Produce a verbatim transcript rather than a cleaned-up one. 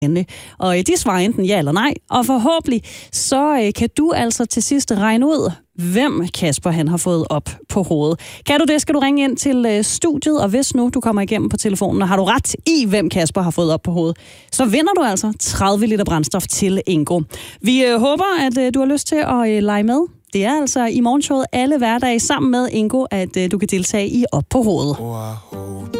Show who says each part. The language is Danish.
Speaker 1: Og de svarer enten ja eller nej, og forhåbentlig så kan du altså til sidst regne ud, hvem Kasper han har fået op på hovedet. Kan du det, skal du ringe ind til studiet, og hvis nu du kommer igennem på telefonen, og har du ret i, hvem Kasper har fået op på hovedet, så vinder du altså tredive liter brændstof til Ingo. Vi øh, håber, at øh, du har lyst til at øh, lege med. Det er altså i morgenshowet alle hverdage sammen med Ingo, at øh, du kan deltage i Op på hovedet.